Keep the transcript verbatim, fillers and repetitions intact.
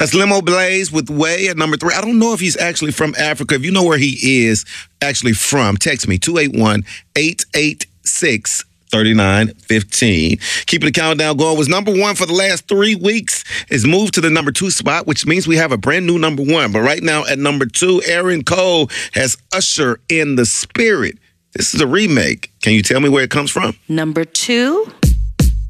That's Limo Blaze with Way at number three. I don't know if he's actually from Africa. If you know where he is actually from, text me, two eight one, eight eight six, three nine one five. Keeping the countdown going. Was number one for the last three weeks. Is moved to the number two spot, which means we have a brand new number one. But right now at number two, Aaron Cole has Usher in the Spirit. This is a remake. Can you tell me where it comes from? Number two.